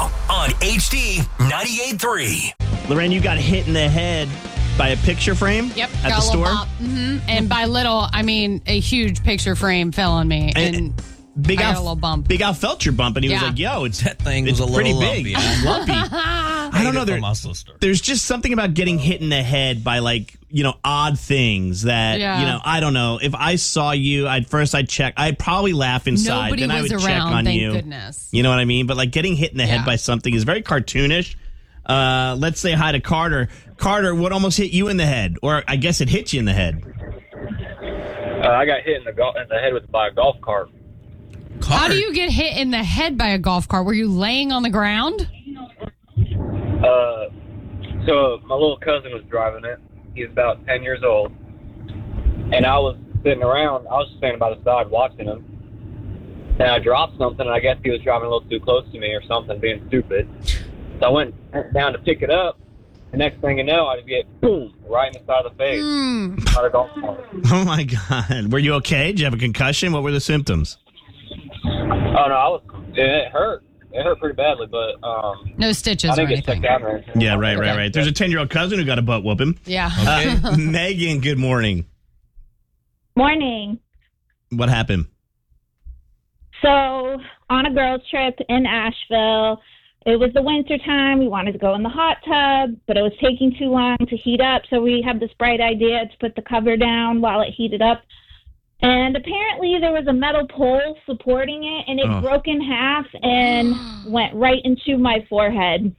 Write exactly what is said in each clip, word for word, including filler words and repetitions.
on H D ninety-eight point three. Lorraine, you got hit in the head by a picture frame Yep, at got the a store? little bump. Mm-hmm. And by little, I mean a huge picture frame fell on me. And, And Big I got Al, a little bump. Big Al felt your bump, and he was Yeah. like, yo, it's, That thing it's was a pretty little big. lumpy. I Lumpy. I don't know. Ate it There, from my sister. there's just something about getting hit in the head by, like, you know, odd things that, Yeah. you know, I don't know. If I saw you, I'd first I'd check. I'd probably laugh inside. Nobody then I was would check around, on thank you. goodness. You know what I mean? But, like, getting hit in the head Yeah. by something is very cartoonish. Uh, let's say hi to Carter. Carter, what almost hit you in the head? Or I guess it hit you in the head. Uh, I got hit in the go- in the head with by a golf cart. How do you get hit in the head by a golf cart? Were you laying on the ground? Uh, so my little cousin was driving it. He's about ten years old, and I was sitting around. I was just standing by the side watching him, and I dropped something. And I guess he was driving a little too close to me or something, being stupid. So I went down to pick it up. The next thing you know, I get boom right in the side of the face Mm. by the golf cart. Oh, my God. Were you okay? Did you have a concussion? What were the symptoms? Oh no, I was. It hurt. It hurt pretty badly, but um, No stitches I or didn't get anything. checked out or anything. Yeah, right, right, Okay. right. There's a ten-year-old cousin who got a butt whooping. Yeah. Uh, Megan, good morning. Morning. What happened? So, on a girls' trip in Asheville, it was the winter time. We wanted to go in the hot tub, but it was taking too long to heat up. So, we had this bright idea to put the cover down while it heated up. And apparently, there was a metal pole supporting it, and it Oh. broke in half and went right into my forehead.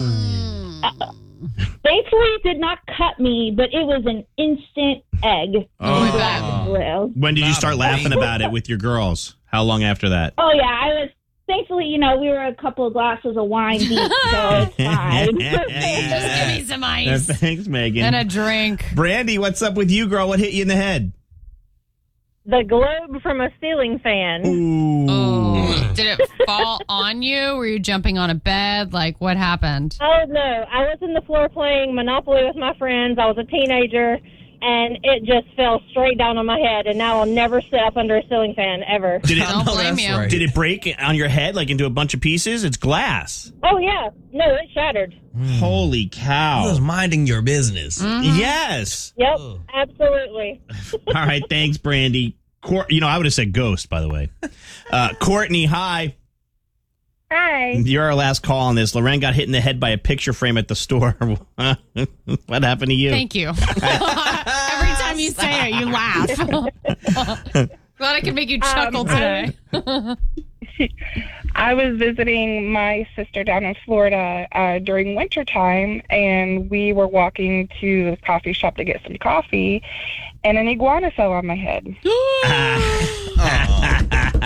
Thankfully, it did not cut me, but it was an instant egg. Oh. Black and blue. When did you Not start a laughing baby. about it with your girls? How long after that? Oh, yeah, I was, thankfully, you know, we were a couple of glasses of wine deep, so it's fine. Just give me some ice Thanks, Megan. and a drink. Brandy, what's up with you, girl? What hit you in the head? The globe from a ceiling fan. Ooh. Oh, did it fall on you? Were you jumping on a bed? Like, what happened? Oh, no. I was in the floor playing Monopoly with my friends. I was a teenager, and it just fell straight down on my head, and now I'll never sit up under a ceiling fan ever. Did it, Don't blame that's you. right. did it break on your head, like into a bunch of pieces? It's glass. Oh, yeah. No, it shattered. Holy You cow. was minding your business. Yes. Yep, Ugh. absolutely. All right. Thanks, Brandy. Cor- you know, I would have said ghost, by the way. Uh, Courtney, hi. Hi. You're our last call on this. Lorraine got hit in the head by a picture frame at the store. What happened to you? Thank you. Every time you say it, you laugh. Glad I can make you chuckle Um, today. I was visiting my sister down in Florida uh, during wintertime, and we were walking to the coffee shop to get some coffee, and an iguana fell on my head. Ah.